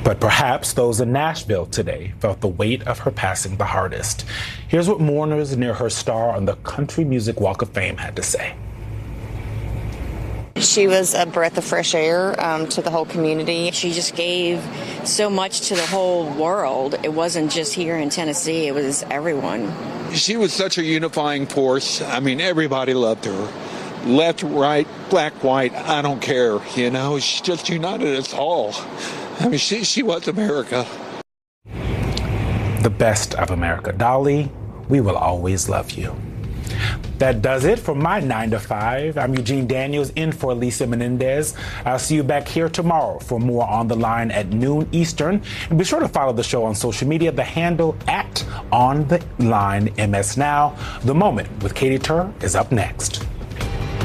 But perhaps those in Nashville today felt the weight of her passing the hardest. Here's what mourners near her star on the Country Music Walk of Fame had to say. She was a breath of fresh air to the whole community. She just gave so much to the whole world. It wasn't just here in Tennessee, it was everyone. She was such a unifying force. I mean, everybody loved her. Left, right, black, white, I don't care. You know, she just united us all. I mean, she was America. The best of America. Dolly, we will always love you. That does it for my 9 to 5. I'm Eugene Daniels in for Lisa Menendez. I'll see you back here tomorrow for more On the Line at noon Eastern. And be sure to follow the show on social media, the handle @OnTheLineMS. Now, The Moment with Katie Tur is up next.